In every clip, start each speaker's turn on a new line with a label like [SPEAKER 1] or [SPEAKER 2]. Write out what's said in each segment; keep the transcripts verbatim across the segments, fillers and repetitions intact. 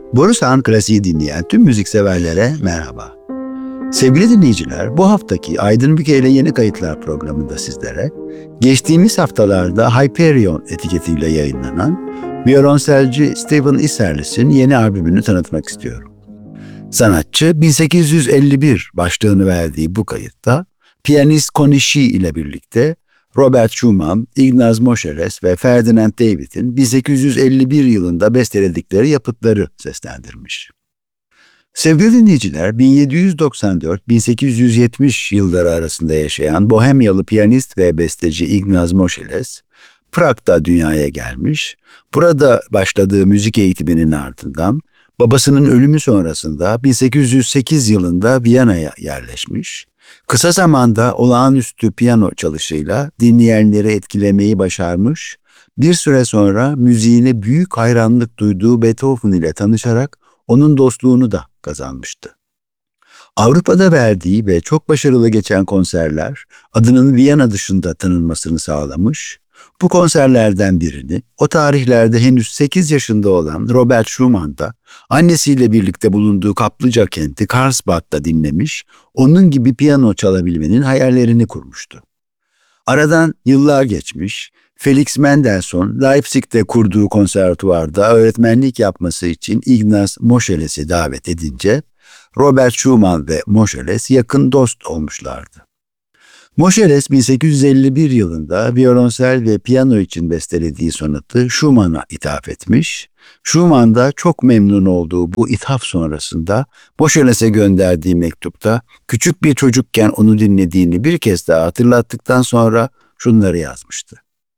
[SPEAKER 1] Borusan Klasiği dinleyen tüm müzikseverlere merhaba. Sevgili dinleyiciler, bu haftaki Aydın Büke ile Yeni Kayıtlar programında sizlere geçtiğimiz haftalarda Hyperion etiketiyle yayınlanan violonselci Stephen Isserlis'in yeni albümünü tanıtmak istiyorum. Sanatçı bin sekiz yüz elli bir başlığını verdiği bu kayıtta piyanist Konishi ile birlikte Robert Schumann, Ignaz Moscheles ve Ferdinand David'in bin sekiz yüz elli bir yılında besteledikleri yapıtları seslendirmiş. Sevgili dinleyiciler, bin yedi yüz doksan dört bin sekiz yüz yetmiş yılları arasında yaşayan Bohemyalı piyanist ve besteci Ignaz Moscheles, Prag'da dünyaya gelmiş, burada başladığı müzik eğitiminin ardından babasının ölümü sonrasında bin sekiz yüz sekiz yılında Viyana'ya yerleşmiş, kısa zamanda olağanüstü piyano çalışıyla dinleyenleri etkilemeyi başarmış, bir süre sonra müziğine büyük hayranlık duyduğu Beethoven ile tanışarak onun dostluğunu da kazanmıştı. Avrupa'da verdiği ve çok başarılı geçen konserler adının Viyana dışında tanınmasını sağlamış. Bu konserlerden birini o tarihlerde henüz sekiz yaşında olan Robert Schumann da annesiyle birlikte bulunduğu kaplıca kenti Karlsbad'da dinlemiş, onun gibi piyano çalabilmenin hayallerini kurmuştu. Aradan yıllar geçmiş, Felix Mendelssohn Leipzig'te kurduğu konservatuvarda öğretmenlik yapması için Ignaz Moscheles'i davet edince Robert Schumann ve Moscheles yakın dost olmuşlardı. Moscheles bin sekiz yüz elli bir yılında violonsel ve piyano için bestelediği sonatı Schumann'a ithaf etmiş. Schumann da çok memnun olduğu bu ithaf sonrasında Moscheles'e gönderdiği mektupta küçük bir çocukken onu dinlediğini bir kez daha hatırlattıktan sonra şunları yazmıştı.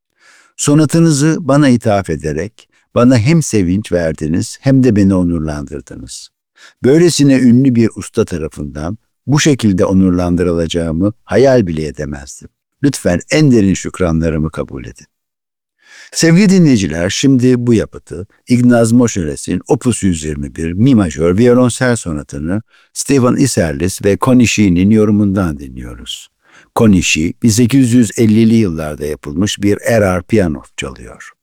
[SPEAKER 1] Sonatınızı bana ithaf ederek bana hem sevinç verdiniz hem de beni onurlandırdınız. Böylesine ünlü bir usta tarafından bu şekilde onurlandırılacağımı hayal bile edemezdim. Lütfen en derin şükranlarımı kabul edin. Sevgili dinleyiciler, şimdi bu yapıtı Ignaz Moscheles'in Opus yüz yirmi bir Mi majör violonsel sonatını Stephen Isserlis ve Konishi'nin yorumundan dinliyoruz. Konishi bin sekiz yüz ellili yıllarda yapılmış bir erar piyano çalıyor.